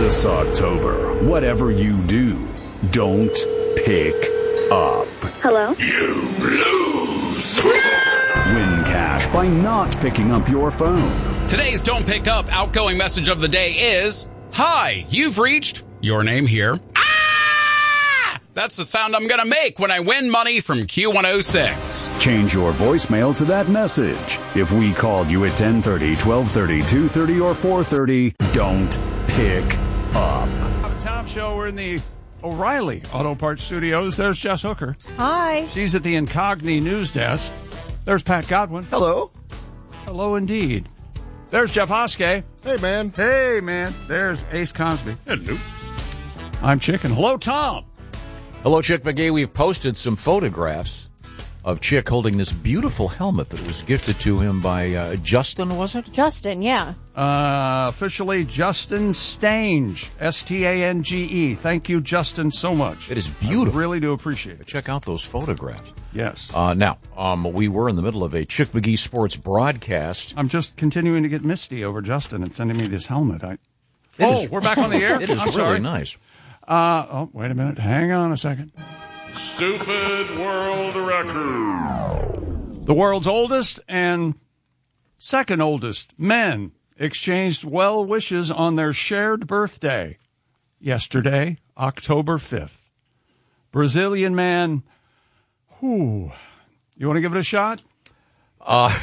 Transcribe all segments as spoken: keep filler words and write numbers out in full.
This October, whatever you do, don't pick up. Hello? You lose. Win cash by not picking up your phone. Today's Don't Pick Up outgoing message of the day is, Hi, you've reached your name here. Ah! That's the sound I'm going to make when I win money from Q one oh six. Change your voicemail to that message. If we called you at ten thirty, twelve thirty, two thirty, or four thirty, don't pick up. The Tom Show, we're in the O'Reilly Auto Parts Studios. There's Jess Hooker. Hi. She's at the Incogni News Desk. There's Pat Godwin. Hello. Hello indeed. There's Jeff Hoskey. Hey, man. Hey, man. There's Ace Cosby. Hello. I'm Chicken. Hello, Tom. Hello, Chick McGee. We've posted some photographs of Chick holding this beautiful helmet that was gifted to him by uh, Justin, was it? Justin, yeah. Uh, officially, Justin Stange. S T A N G E. Thank you, Justin, so much. It is beautiful. I really do appreciate it. Check out those photographs. Yes. Uh, now, um, we were in the middle of a Chick McGee Sports broadcast. I'm just continuing to get misty over Justin and sending me this helmet. I. It oh, is- we're back on the air? It is I'm really sorry. nice. Uh, oh, wait a minute. Hang on a second. Stupid world record. The world's oldest and second oldest men exchanged well wishes on their shared birthday yesterday, October fifth. Brazilian man, whew. You want to give it a shot? Uh,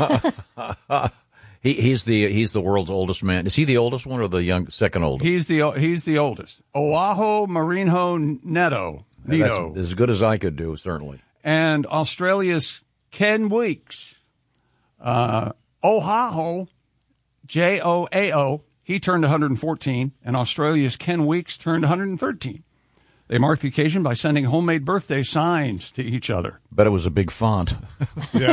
he, he's the he's the world's oldest man. Is he the oldest one or the young second oldest? He's the he's the oldest. Oahu Marinho Neto. Neto. That's as good as I could do, certainly. And Australia's Ken Weeks. Uh, Oahu, J O A O, he turned one hundred fourteen, and Australia's Ken Weeks turned one hundred thirteen. They marked the occasion by sending homemade birthday signs to each other. Bet it was a big font. Yeah.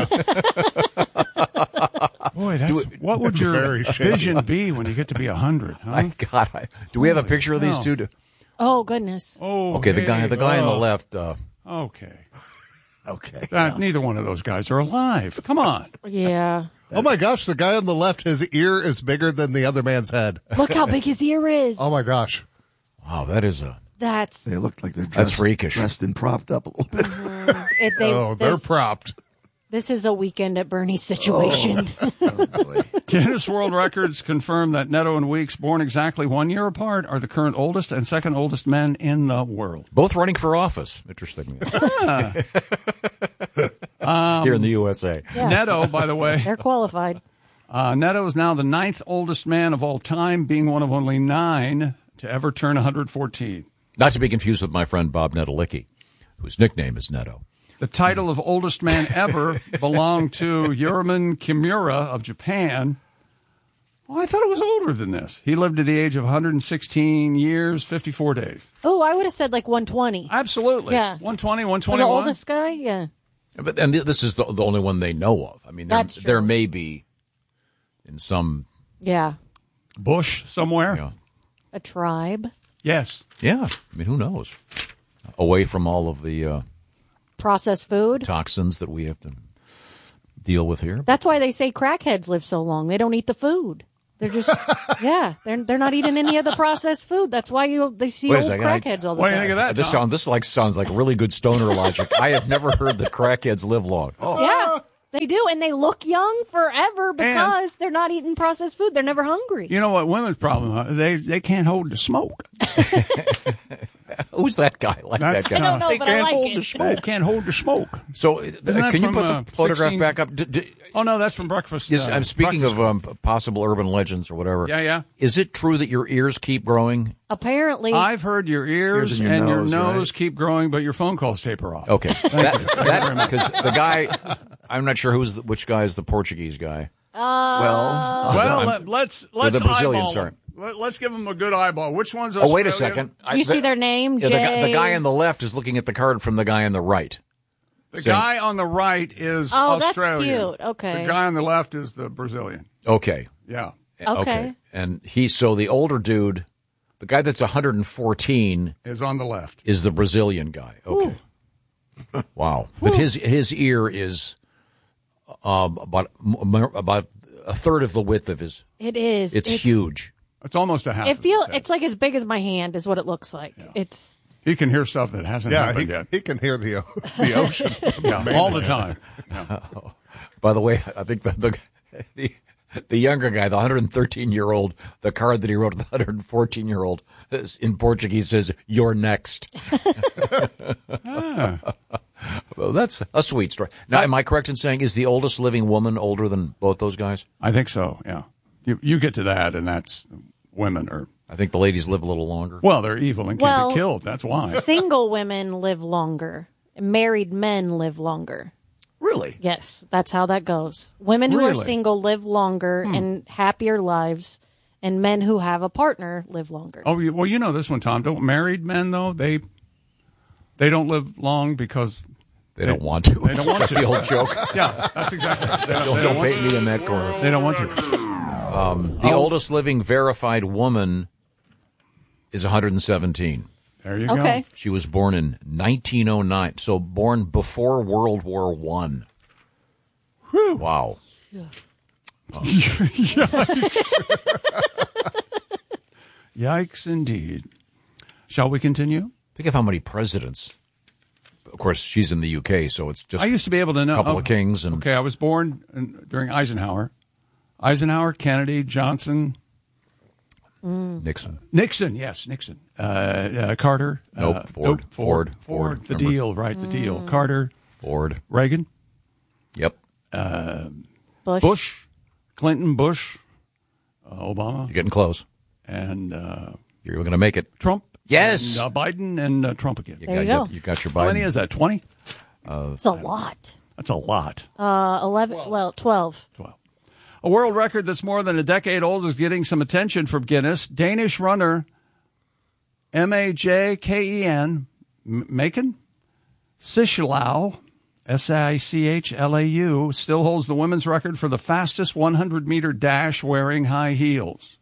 Boy, that's, what would your Very shady. vision be when you get to be one hundred? Huh? My God, I, do we have a Holy picture of these cow. two? Oh, goodness. Oh, Okay, the guy hey, the guy on the oh, left. Uh, Okay. Okay. That, neither one of those guys are alive. Come on. Yeah. Oh, my gosh. The guy on the left, his ear is bigger than the other man's head. Look how big his ear is. Oh, my gosh. wow, that is a That's. They look like they're dressed, That's freakish. dressed and propped up a little bit. It, they, Oh, they're this, propped. this is a weekend at Bernie's situation. Guinness World Records confirmed that Neto and Weeks, born exactly one year apart, are the current oldest and second oldest men in the world. both running for office. Interesting. Um, Here in the U S A. Yeah. Neto, by the way, They're qualified. uh, Neto is now the ninth oldest man of all time, being one of only nine to ever turn one hundred fourteen. Not to be confused with my friend Bob Netalicki, whose nickname is Neto. The title of oldest man ever belonged to Yuriman Kimura of Japan. Well, I thought it was older than this. He lived to the age of one hundred sixteen years, fifty-four days. Oh, I would have said like one twenty. Absolutely. Yeah. one twenty, one For the twenty-one. oldest guy? Yeah. But and this is the, the only one they know of. I mean, there, That's true. there may be in some. Yeah. Bush somewhere. Yeah. A tribe. Yes. Yeah, I mean, who knows? Away from all of the uh, Processed food. toxins that we have to deal with here. That's why they say crackheads live so long. They don't eat the food. They're just, yeah, they're they're not eating any of the processed food. That's why you they see Wait a old second, I- crackheads all the What do you time. think of that, This Tom? sound this like sounds like really good stoner logic. I have never heard that crackheads live long. Yeah, they do, and they look young forever because they're not eating processed food. They're never hungry. You know what women's problem are? They they can't hold the smoke. Who's that guy? Like That's- that guy? I don't know, They but I can't like hold it. the smoke. Can't hold the smoke. So, uh, that can you from, put uh, the photograph sixteen back up? D- d- Oh no, that's from breakfast. Yes, uh, I'm speaking Breakfast of um, possible urban legends or whatever. Yeah, yeah. Is it true that your ears keep growing? Apparently, I've heard your ears, Ears and your and your nose, nose right? keep growing, but your phone calls taper off. Okay, that because the guy, I'm not sure who's the, which guy is the Portuguese guy. well, Well, I'm- let, let's let's the Brazilian, eyeball sorry. them. Let, let's give them a good eyeball. Which one's Oh, wait a Australia? second. do you see their name? Yeah, the, guy, the Jay? guy on the left is looking at the card from the guy on the right. The Same. guy on the right is Oh, that's Australian. cute. Okay. The guy on the left is the Brazilian. Okay. Yeah. Okay. And he, so the older dude, the guy that's one hundred fourteen Is on the left. is the Brazilian guy. Okay. Wow. But his his ear is um, about m- about a third of the width of his. It is. It's, huge. It's almost a half. It of feel his head. it's like as big as my hand is what it looks like. It's He can hear stuff that hasn't Yeah, happened he, yet. he can hear the o- the ocean. Yeah, all the time. Yeah. By the way, I think the the the, the younger guy, the one hundred thirteen-year-old, the card that he wrote to the one hundred fourteen-year-old in Portuguese says, "You're next." Ah. Well, that's a sweet story. Now, am I correct in saying is the oldest living woman older than both those guys? I think so, yeah. You you get to that, and that's women are, I think the ladies live a little longer. well, they're evil and can well, be killed. That's why. Single women live longer. Married men live longer. Really? Yes, that's how that goes. Women who are Really? single live longer and happier lives, and men who have a partner live longer. Oh, you- well, you know this one, Tom. Don't married men, though, they they don't live long because, They don't want to. They don't want to. The old joke. yeah, that's exactly it. They don't, Don't, they don't don't want bait me in that corner. to. They don't want to. The oldest living verified woman is one hundred seventeen. There you Okay. go. She was born in nineteen oh nine, so born before World War One. Wow. Yikes, indeed. Shall we continue? Think of how many presidents. Of course, she's in the U K, so it's just I used to be able to know. a couple oh, of kings. And Okay, I was born in, during Eisenhower. Eisenhower, Kennedy, Johnson, Nixon. Nixon, yes, Nixon. Uh, uh, Carter. Nope, uh, Ford, nope, Ford, Ford. Ford, The remember? deal, right, the deal. Carter, Ford. Reagan, Yep. Bush. Bush, Clinton, Bush, uh, Obama, You're getting close. and uh, You're going to make it. Trump. Yes. And, uh, Biden and uh, Trump again. You There got, you go. You got your How Biden. many is that? twenty? It's a lot. That's a lot. Uh, eleven. Well, twelve. twelve. A world record that's more than a decade old is getting some attention from Guinness. Danish runner M A J K E N, Maken Sichlau, S I C H L A U, still holds the women's record for the fastest one hundred meter dash wearing high heels.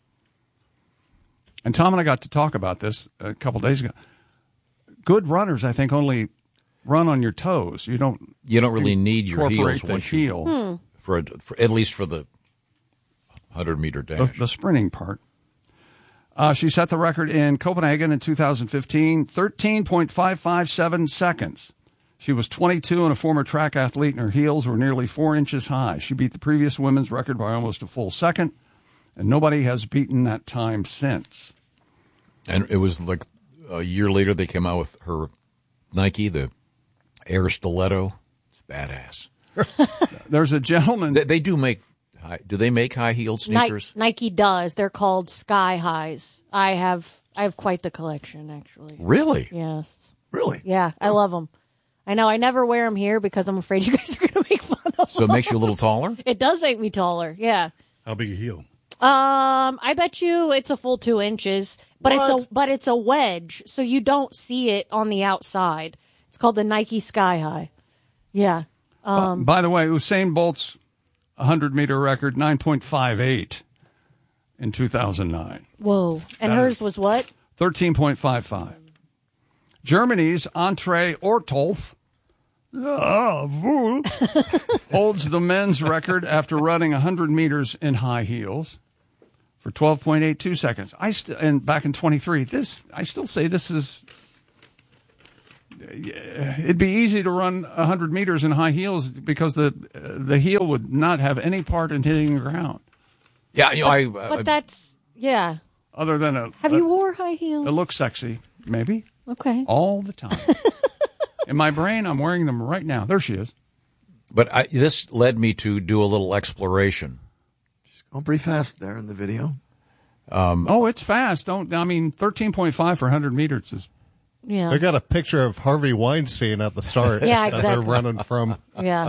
And Tom and I got to talk about this a couple days ago. Good runners, I think, only run on your toes. You don't You don't really need your incorporate heels the once you, heel. for, a, for at least for the one hundred meter the, dash. the sprinting part. Uh, she set the record in Copenhagen in two thousand fifteen, thirteen point five five seven seconds. She was twenty-two and a former track athlete, and her heels were nearly four inches high. She beat the previous women's record by almost a full second, and nobody has beaten that time since. And it was like a year later they came out with her Nike, the Air Stiletto. It's badass. There's a gentleman. They, they do make high, do they make high heeled Ni- sneakers? Nike does. They're called Sky Highs. I have. I have quite the collection, actually. Really? Yes. Really? Yeah, I love them. I know. I never wear them here because I'm afraid you guys are going to make fun of them. So it makes you a little taller? It does make me taller. Yeah. How big a heel? Um, I bet you it's a full two inches, but it's a but it's a wedge, so you don't see it on the outside. It's called the Nike Sky High. Yeah. Uh, by the way, Usain Bolt's one hundred meter record, nine point five eight in two thousand nine. Whoa. And That hers is- was what? thirteen point five five. Germany's Andre Ortolf holds the men's record after running one hundred meters in high heels for twelve point eight two seconds. I st- and back in twenty-three, this I still say this is. It'd be easy to run one hundred meters in high heels because the uh, the heel would not have any part in hitting the ground Yeah, you know, I, But I that's yeah. other than a. Have a, you wore high heels? It looks sexy, maybe. Okay. All the time. In my brain, I'm wearing them right now. There she is. but I, this led me to do a little exploration. Going pretty fast there in the video. Oh, it's fast. Don't I mean thirteen point five for one hundred meters is Yeah. I got a picture of Harvey Weinstein at the start. Yeah, that they're exactly. running from. Yeah.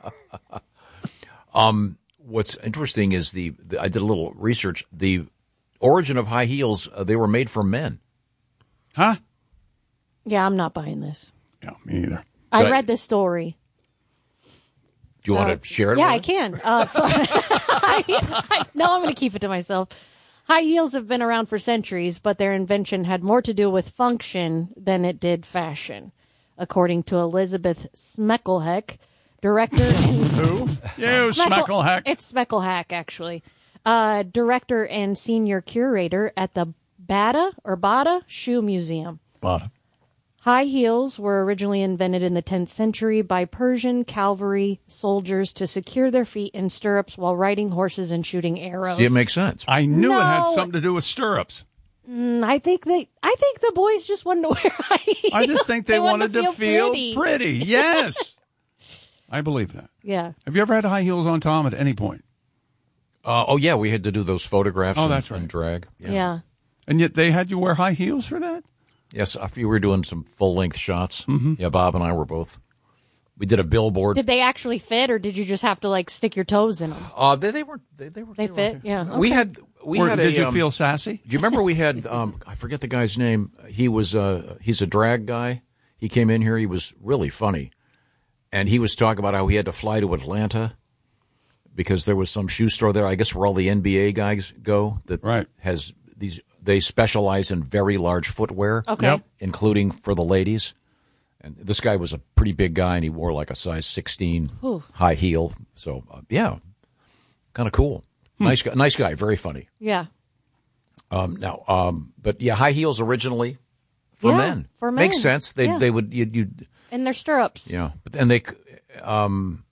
What's interesting is the, the I did a little research. The origin of high heels, uh, they were made for men. Huh? Yeah, I'm not buying this. Yeah, me either. I But I- read this story. Do you Uh, want to share it? Yeah, with I us? can. Uh, sorry. I, I, no, I'm going to keep it to myself. High heels have been around for centuries, but their invention had more to do with function than it did fashion, according to Elizabeth Smeckelheck, director and You Smecklehack. It's Smeckelhack, actually. Uh, director and senior curator at the Bata or Bata Shoe Museum. Bata. High heels were originally invented in the tenth century by Persian cavalry soldiers to secure their feet in stirrups while riding horses and shooting arrows. See, it makes sense. I knew it had No. something to do with stirrups. Mm, I think they. I think the boys just wanted to wear high heels. I just think they, wanted, to feel, pretty. pretty. Yes. I believe that. Yeah. Have you ever had high heels on, Tom, at any point? Uh, oh, yeah, we had to do those photographs Oh, and, that's right. and drag. Yeah. And yet they had you wear high heels for that? Yes, if you were doing some full-length shots. Mm-hmm. Yeah, Bob and I were both. We did a billboard. Did they actually fit, or did you just have to like stick your toes in them? Uh, they, they weren't. They, they were. They were fit. okay. Yeah. We okay. had. We Or had did a, you um, feel sassy? Do you remember we had? Um, I forget the guy's name. He was. Uh, he's a drag guy. He came in here. He was really funny, and he was talking about how he had to fly to Atlanta because there was some shoe store there. I guess where all the N B A guys go. That Right. has these. They specialize in very large footwear. Okay. Yep. Including for the ladies. And this guy was a pretty big guy, and he wore like a size sixteen Ooh. high heel. So uh, yeah, kind of cool. Hmm. Nice guy. Nice guy. Very funny. Yeah. Um, now, um, but yeah, high heels originally for Yeah, men. for men. Makes sense. They Yeah. they would you you And their stirrups. yeah, but and they um,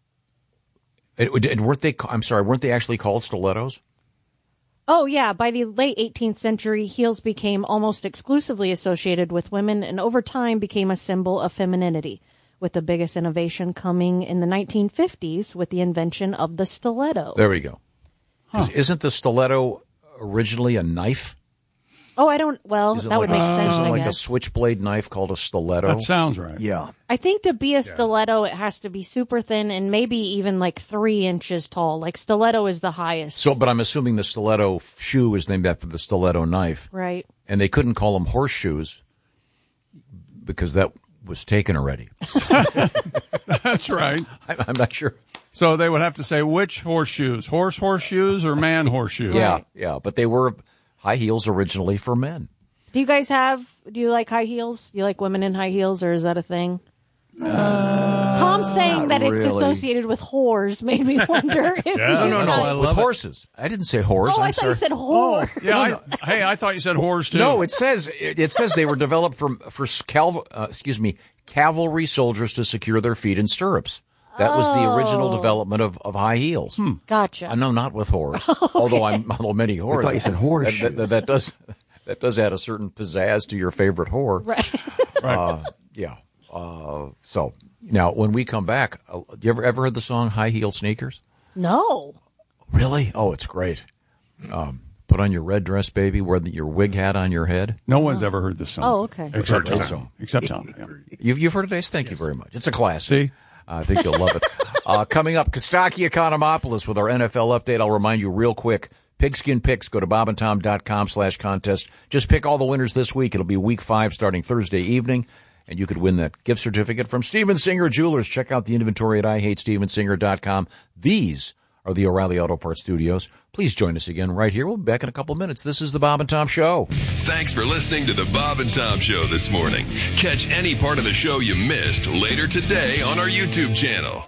it, it, weren't they? I'm sorry, weren't they actually called stilettos? Oh, yeah. By the late eighteenth century, heels became almost exclusively associated with women and over time became a symbol of femininity, with the biggest innovation coming in the nineteen fifties with the invention of the stiletto. There we go. Is, isn't the stiletto originally a knife? Oh, I don't. Well, Is it that like would make a, sense, Is it I like a guess. switchblade knife called a stiletto? That sounds right. Yeah. I think to be a stiletto, it has to be super thin and maybe even like three inches tall. Like stiletto is the highest. So, but I'm assuming the stiletto shoe is named after the stiletto knife. Right. And they couldn't call them horseshoes because that was taken already. That's right. I, I'm not sure. So they would have to say which horseshoes, horse horseshoes or man horseshoes? Yeah, yeah. But they were high heels originally for men. Do you guys have, do you like high heels? Do you like women in high heels, or is that a thing? Uh, Tom's saying that it's really. associated with whores made me wonder if you No, no, no. guys- I With love it. horses. I didn't say horse. Oh, I'm I thought sorry. you said Oh, whore. yeah. I, hey, I thought you said whores too. No, it says it, it says they were developed from for calv, uh, excuse me cavalry soldiers to secure their feet in stirrups. That was the original Oh. development of, of high heels. Gotcha. Uh, no, not with horse. Although I'm although many whores. thought you said horse That, that, that does that does add a certain pizzazz to your favorite whore. Right. Uh, yeah. Uh, so now when we come back, uh, do you ever ever heard the song "High Heel Sneakers"? No. Really? Oh, it's great. Um, put on your red dress, baby. Wear the, your wig hat on your head. No one's ever heard this song. Oh, okay. Except Heard Tom. this song. Except Tom. Yeah. You've, you've heard it, Ace? Thank you very much. It's a classic. See? I think you'll love it. Uh, coming up, Kostaki Economopoulos with our N F L update. I'll remind you real quick. Pigskin Picks. Go to bobandtom.com slash contest. Just pick all the winners this week. It'll be week five starting Thursday evening. And you could win that gift certificate from Steven Singer Jewelers. Check out the inventory at I hate steven singer dot com. These are the O'Reilly Auto Parts Studios. Please join us again right here. We'll be back in a couple minutes. This is the Bob and Tom Show. Thanks for listening to the Bob and Tom Show this morning. Catch any part of the show you missed later today on our YouTube channel.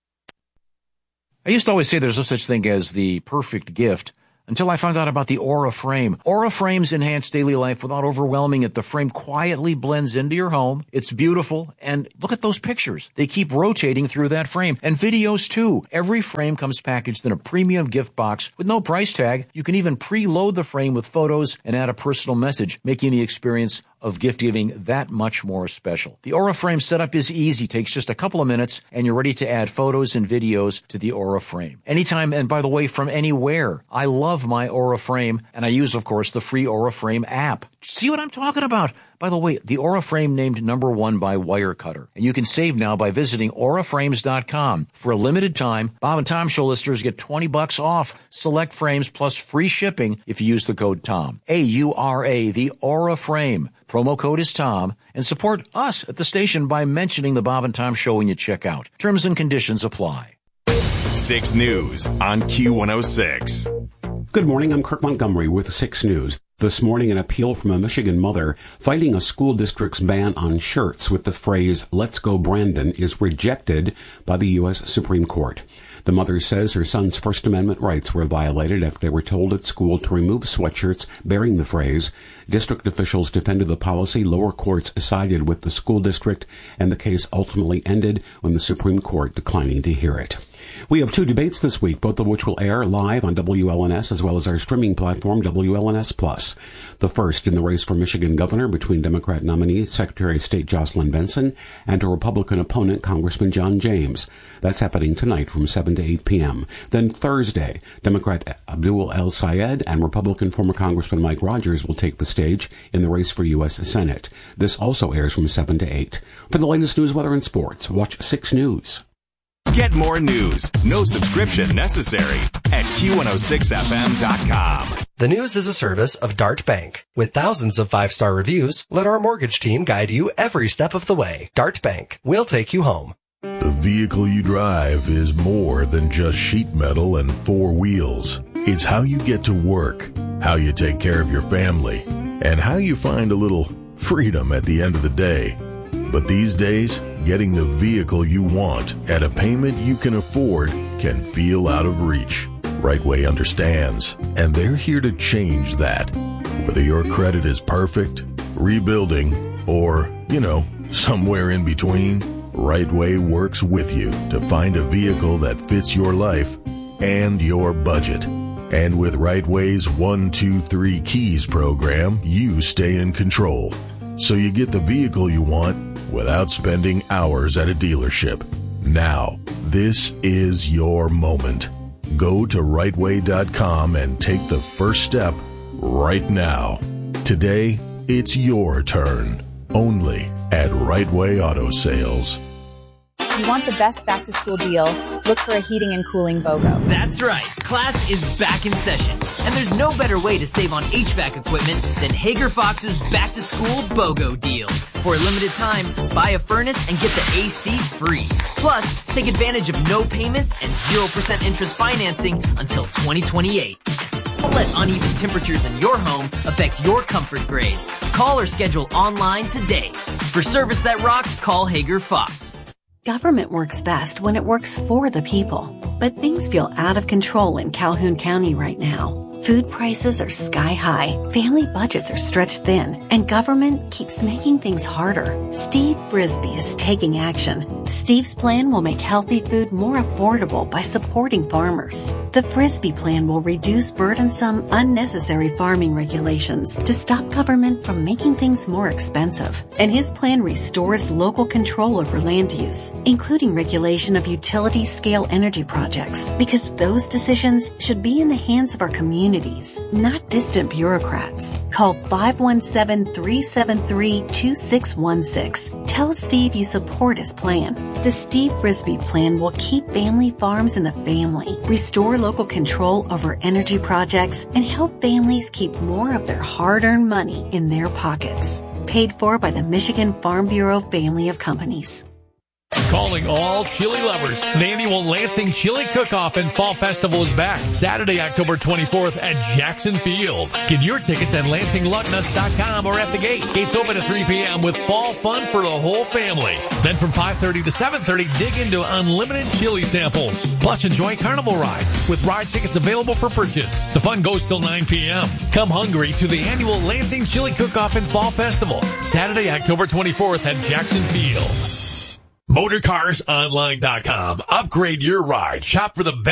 I used to always say there's no such thing as the perfect gift until I found out about the Aura Frame. Aura Frames enhance daily life without overwhelming it. The frame quietly blends into your home. It's beautiful. And look at those pictures. They keep rotating through that frame. And videos, too. Every frame comes packaged in a premium gift box with no price tag. You can even preload the frame with photos and add a personal message, making the experience of gift giving that much more special. The Aura Frame setup is easy, takes just a couple of minutes, and you're ready to add photos and videos to the Aura Frame. Anytime, and by the way, from anywhere. I love my Aura Frame, and I use, of course, the free Aura Frame app. See what I'm talking about? By the way, the Aura Frame named number one by Wirecutter. And you can save now by visiting aura frames dot com. For a limited time, Bob and Tom Show listeners get twenty bucks off select frames plus free shipping if you use the code TOM. A U R A, the Aura Frame. Promo code is Tom. And support us at the station by mentioning the Bob and Tom Show when you check out. Terms and conditions apply. six News on Q one oh six. Good morning, I'm Kirk Montgomery with six News. This morning, an appeal from a Michigan mother fighting a school district's ban on shirts with the phrase, "Let's go Brandon," is rejected by the U S Supreme Court. The mother says her son's First Amendment rights were violated after they were told at school to remove sweatshirts bearing the phrase. District officials defended the policy. Lower courts sided with the school district, and the case ultimately ended when the Supreme Court declining to hear it. We have two debates this week, both of which will air live on W L N S as well as our streaming platform, W L N S Plus. The first in the race for Michigan governor between Democrat nominee Secretary of State Jocelyn Benson and her Republican opponent, Congressman John James. That's happening tonight from seven to eight p.m. Then Thursday, Democrat Abdul El Sayed and Republican former Congressman Mike Rogers will take the stage in the race for U S Senate. This also airs from seven to eight. For the latest news, weather, and sports, watch six News. Get more news, no subscription necessary, at Q one oh six F M dot com. The News is a service of Dart Bank. With thousands of five-star reviews, let our mortgage team guide you every step of the way. Dart Bank. We'll take you home. The vehicle you drive is more than just sheet metal and four wheels. It's how you get to work, how you take care of your family, and how you find a little freedom at the end of the day. But these days, getting the vehicle you want at a payment you can afford can feel out of reach. Rightway understands, and they're here to change that. Whether your credit is perfect, rebuilding, or, you know, somewhere in between, Rightway works with you to find a vehicle that fits your life and your budget. And with Rightway's one two three Keys program, you stay in control. So you get the vehicle you want without spending hours at a dealership. Now, this is your moment. Go to rightway dot com and take the first step right now. Today, it's your turn. Only at Rightway Auto Sales. You want the best back-to-school deal? Look for a heating and cooling BOGO. That's right. Class is back in session. And there's no better way to save on H V A C equipment than Hager Fox's back-to-school BOGO deal. For a limited time, buy a furnace and get the A C free. Plus, take advantage of no payments and zero percent interest financing until twenty twenty-eight. Don't let uneven temperatures in your home affect your comfort grades. Call or schedule online today. For service that rocks, call Hager Fox. Government works best when it works for the people. But things feel out of control in Calhoun County right now. Food prices are sky high, family budgets are stretched thin, and government keeps making things harder. Steve Frisbee is taking action. Steve's plan will make healthy food more affordable by supporting farmers. The Frisbee plan will reduce burdensome, unnecessary farming regulations to stop government from making things more expensive. And his plan restores local control over land use, including regulation of utility-scale energy projects, because those decisions should be in the hands of our communities, not distant bureaucrats. Call five one seven, three seven three, two six one six. Tell Steve you support his plan. The Steve Frisbee plan will keep family farms in the family, restore local control over energy projects, and help families keep more of their hard-earned money in their pockets. Paid for by the Michigan Farm Bureau family of companies. Calling all chili lovers. The annual Lansing Chili Cook-Off and Fall Festival is back Saturday, October twenty-fourth at Jackson Field. Get your tickets at lansing lucknuts dot com or at the gate. Gates open at three p.m. with fall fun for the whole family. Then from five thirty to seven thirty, dig into unlimited chili samples. Plus enjoy carnival rides with ride tickets available for purchase. The fun goes till nine p.m. Come hungry to the annual Lansing Chili Cook-Off and Fall Festival Saturday, October twenty-fourth at Jackson Field. motor cars online dot com. Upgrade your ride. Shop for the best